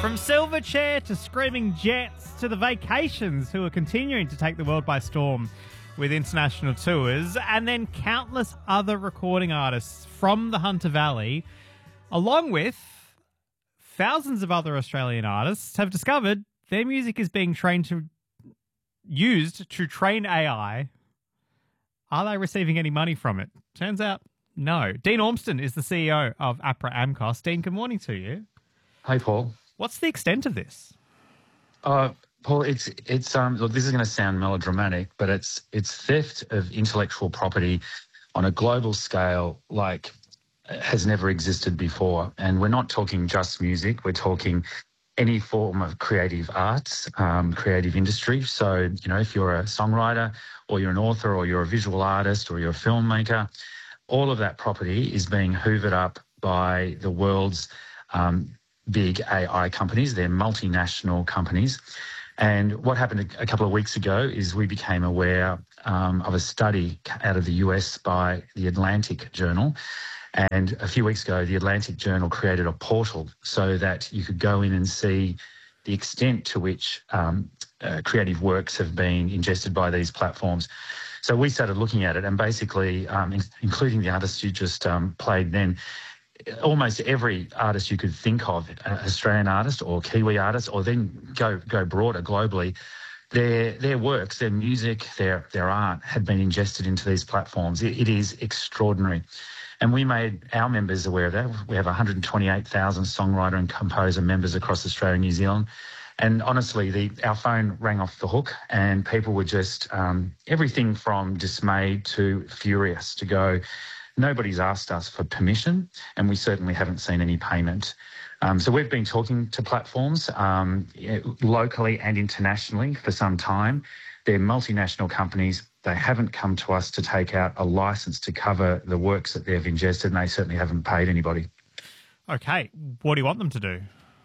From Silverchair to Screaming Jets to the Vacations, who are continuing to take the world by storm with international tours, and then countless other recording artists from the Hunter Valley, along with thousands of other Australian artists, have discovered their music is being used to train AI. Are they receiving any money from it? Turns out, no. Dean Ormston is the CEO of APRA AMCOS. Dean, good morning to you. Hi, Paul. What's the extent of this? Paul, it's look, this is going to sound melodramatic, but it's theft of intellectual property on a global scale like has never existed before. And we're not talking just music. We're talking any form of creative arts, creative industry. So, you know, if you're a songwriter or you're an author or you're a visual artist or you're a filmmaker, all of that property is being hoovered up by the world's big AI companies. They're multinational companies. And what happened a couple of weeks ago is we became aware of a study out of the US by the Atlantic Journal. And a few weeks ago, the Atlantic Journal created a portal so that you could go in and see the extent to which creative works have been ingested by these platforms. So we started looking at it, and basically, including the artists you just played then, almost every artist you could think of, Australian artist or Kiwi artist, or then go broader globally, their works, their music, their art had been ingested into these platforms. It is extraordinary. And we made our members aware of that. We have 128,000 songwriter and composer members across Australia and New Zealand. And honestly, our phone rang off the hook, and people were just everything from dismayed to furious to go, nobody's asked us for permission, and we certainly haven't seen any payment. So we've been talking to platforms locally and internationally for some time. They're multinational companies. They haven't come to us to take out a license to cover the works that they've ingested, and they certainly haven't paid anybody. Okay, what do you want them to do?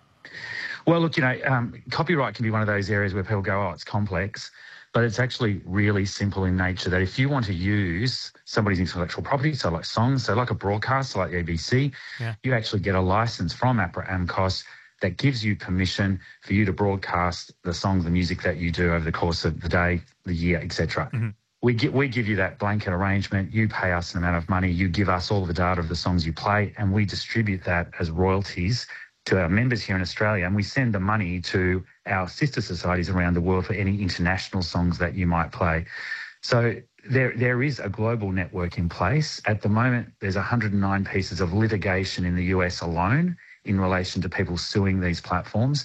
Well, look, you know, copyright can be one of those areas where people go, oh, it's complex, but it's actually really simple in nature, that if you want to use somebody's intellectual property, so like songs, so like a broadcast, like the ABC, you actually get a license from APRA AMCOS that gives you permission for you to broadcast the songs, the music that you do over the course of the day, the year, etc. Mm-hmm. We give you that blanket arrangement. You pay us an amount of money. You give us all the data of the songs you play, and we distribute that as royalties to our members here in Australia, and we send the money to our sister societies around the world for any international songs that you might play. So there is a global network in place. At the moment, there's 109 pieces of litigation in the US alone in relation to people suing these platforms,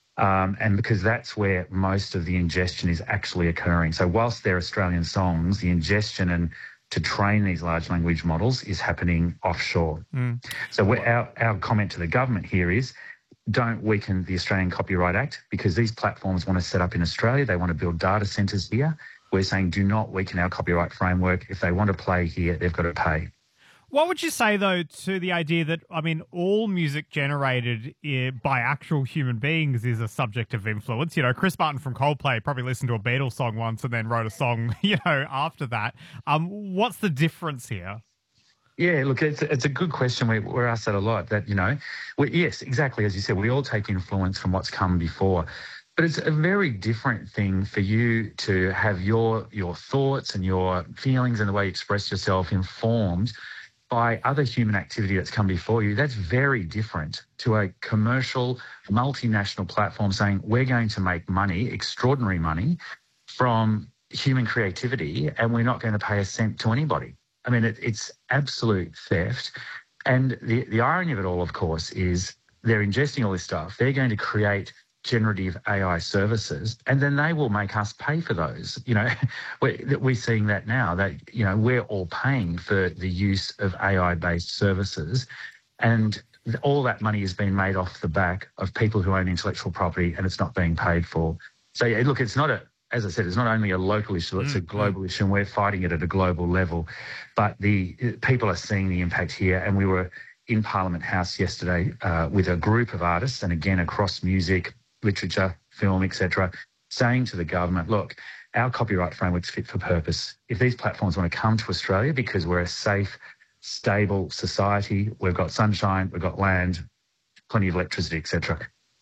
and because that's where most of the ingestion is actually occurring. So whilst they're Australian songs, the ingestion and to train these large language models is happening offshore. So our comment to the government here is, don't weaken the Australian Copyright Act, because these platforms want to set up in Australia. They want to build data centres here. We're saying do not weaken our copyright framework. If they want to play here, they've got to pay. What would you say, though, to the idea that, I mean, all music generated by actual human beings is a subject of influence? You know, Chris Martin from Coldplay probably listened to a Beatles song once and then wrote a song, you know, after that. What's the difference here? Yeah, look, it's a good question. We're asked that a lot, that, you know, yes, exactly. As you said, we all take influence from what's come before. But it's a very different thing for you to have your thoughts and your feelings and the way you express yourself informed by other human activity that's come before you. That's very different to a commercial, multinational platform saying, we're going to make money, extraordinary money, from human creativity, and we're not going to pay a cent to anybody. I mean, it's absolute theft. And the irony of it all, of course, is they're ingesting all this stuff. They're going to create generative AI services, and then they will make us pay for those. You know, we're seeing that now, that, you know, we're all paying for the use of AI-based services, and all that money is being made off the back of people who own intellectual property, and it's not being paid for. So, yeah, look, it's not as I said, it's not only a local issue, it's a global issue, and we're fighting it at a global level. But the people are seeing the impact here, and we were in Parliament House yesterday with a group of artists, and again, across music, literature, film, etc., saying to the government, look, our copyright framework's fit for purpose. If these platforms want to come to Australia because we're a safe, stable society, we've got sunshine, we've got land, plenty of electricity, etc.,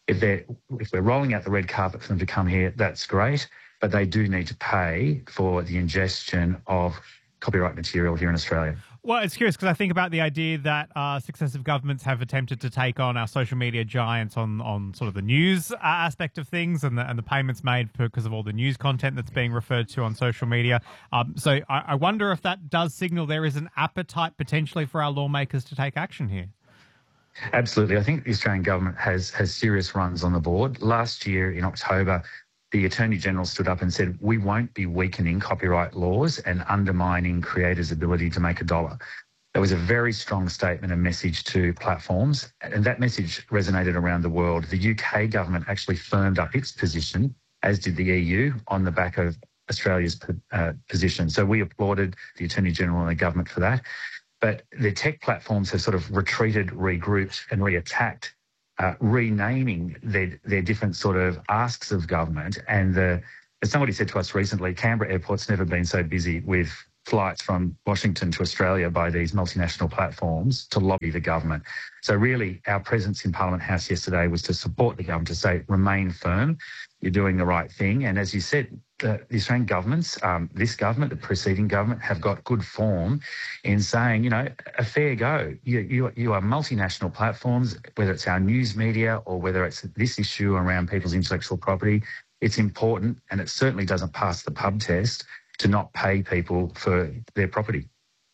If we're rolling out the red carpet for them to come here, that's great, but they do need to pay for the ingestion of copyright material here in Australia. Well, it's curious because I think about the idea that successive governments have attempted to take on our social media giants on sort of the news aspect of things and the payments made because of all the news content that's being referred to on social media. So I wonder if that does signal there is an appetite potentially for our lawmakers to take action here. Absolutely. I think the Australian government has serious runs on the board. Last year in October, the Attorney-General stood up and said, we won't be weakening copyright laws and undermining creators' ability to make a dollar. That was a very strong statement and message to platforms, and that message resonated around the world. The UK government actually firmed up its position, as did the EU, on the back of Australia's position. So we applauded the Attorney-General and the government for that. But the tech platforms have sort of retreated, regrouped and reattacked, renaming their different sort of asks of government. And as somebody said to us recently, Canberra Airport's never been so busy with flights from Washington to Australia by these multinational platforms to lobby the government. So really, our presence in Parliament House yesterday was to support the government, to say, remain firm, you're doing the right thing. And as you said, the Australian governments, this government, the preceding government, have got good form in saying, a fair go. You are multinational platforms, whether it's our news media or whether it's this issue around people's intellectual property. It's important, and it certainly doesn't pass the pub test to not pay people for their property.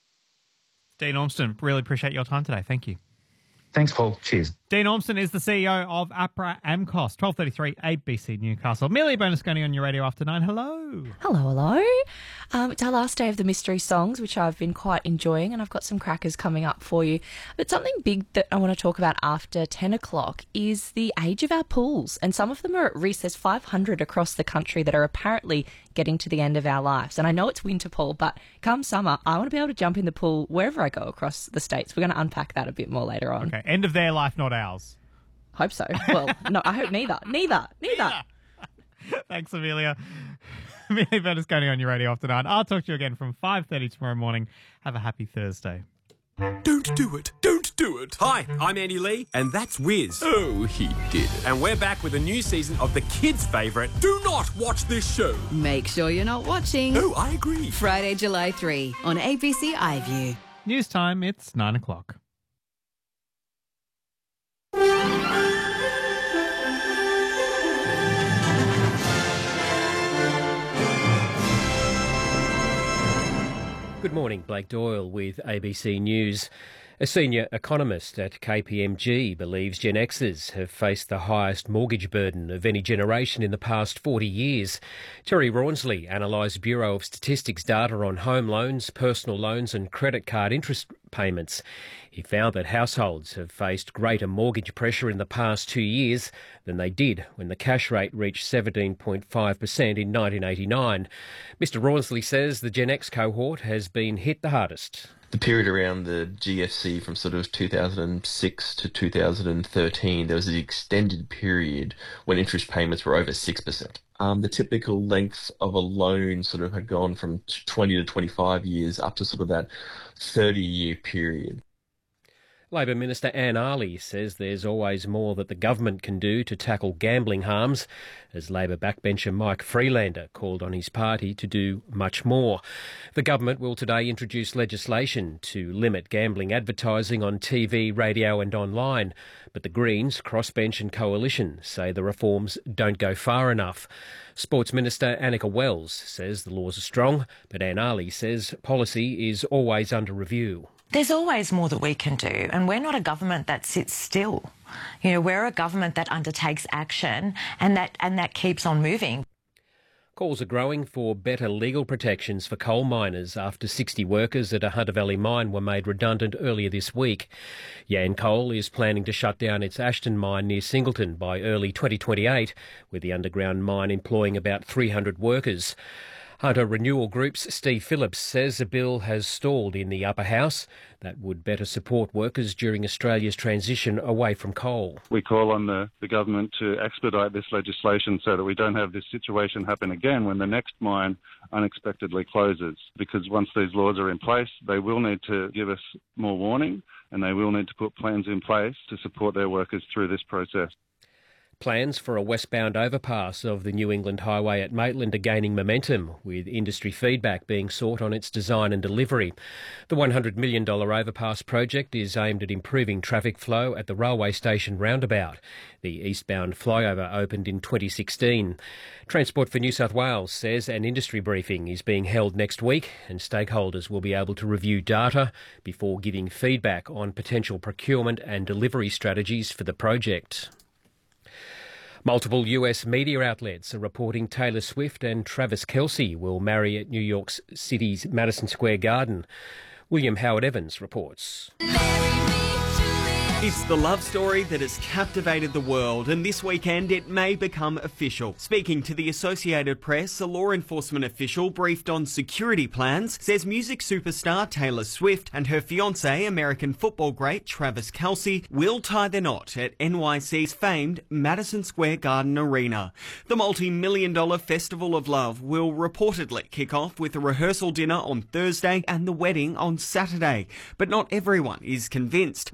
Dean Ormston, really appreciate your time today. Thank you. Thanks, Paul. Cheers. Dean Ormston is the CEO of APRA AMCOS, 12:33 ABC Newcastle. Amelia Bernasconi on your radio after 9. Hello. Hello. It's our last day of the mystery songs, which I've been quite enjoying, and I've got some crackers coming up for you. But something big that I want to talk about after 10 o'clock is the age of our pools, and some of them are at risk. There's 500 across the country that are apparently getting to the end of our lives. And I know it's winter, Paul, but come summer, I want to be able to jump in the pool wherever I go across the states. We're going to unpack that a bit more later on. Okay, end of their life, not ours. Hope so. Well, no, I hope neither. Thanks, Amelia. Amelia Bernasconi on your radio after 9. I'll talk to you again from 5:30 tomorrow morning. Have a happy Thursday. Don't do it. Don't do it. Hi, I'm Andy Lee, and that's Wiz. Oh, he did it. And we're back with a new season of the kids' favourite, Do Not Watch This Show. Make sure you're not watching. Oh, I agree. Friday, July 3 on ABC iView. News time, it's 9 o'clock. Good morning, Blake Doyle with ABC News. A senior economist at KPMG believes Gen Xers have faced the highest mortgage burden of any generation in the past 40 years. Terry Rawnsley analysed Bureau of Statistics data on home loans, personal loans and credit card interest payments. He found that households have faced greater mortgage pressure in the past 2 years than they did when the cash rate reached 17.5% in 1989. Mr Rawnsley says the Gen X cohort has been hit the hardest. The period around the GFC from sort of 2006 to 2013, there was an extended period when interest payments were over 6%. The typical length of a loan sort of had gone from 20 to 25 years up to sort of that 30-year period. Labor Minister Anne Aly says there's always more that the government can do to tackle gambling harms, as Labor backbencher Mike Freelander called on his party to do much more. The government will today introduce legislation to limit gambling advertising on TV, radio and online, but the Greens, Crossbench and Coalition say the reforms don't go far enough. Sports Minister Annika Wells says the laws are strong, but Anne Aly says policy is always under review. There's always more that we can do, and we're not a government that sits still. We're a government that undertakes action and that keeps on moving. Calls are growing for better legal protections for coal miners after 60 workers at a Hunter Valley mine were made redundant earlier this week. Yancoal is planning to shut down its Ashton mine near Singleton by early 2028, with the underground mine employing about 300 workers. Hunter Renewal Group's Steve Phillips says a bill has stalled in the upper house that would better support workers during Australia's transition away from coal. We call on the government to expedite this legislation so that we don't have this situation happen again when the next mine unexpectedly closes. Because once these laws are in place, they will need to give us more warning and they will need to put plans in place to support their workers through this process. Plans for a westbound overpass of the New England Highway at Maitland are gaining momentum, with industry feedback being sought on its design and delivery. The $100 million overpass project is aimed at improving traffic flow at the railway station roundabout. The eastbound flyover opened in 2016. Transport for New South Wales says an industry briefing is being held next week and stakeholders will be able to review data before giving feedback on potential procurement and delivery strategies for the project. Multiple US media outlets are reporting Taylor Swift and Travis Kelce will marry at New York City's Madison Square Garden. William Howard Evans reports. It's the love story that has captivated the world, and this weekend it may become official. Speaking to the Associated Press, a law enforcement official briefed on security plans says music superstar Taylor Swift and her fiancé, American football great Travis Kelce, will tie the knot at NYC's famed Madison Square Garden Arena. The multi-million-dollar Festival of Love will reportedly kick off with a rehearsal dinner on Thursday and the wedding on Saturday. But not everyone is convinced.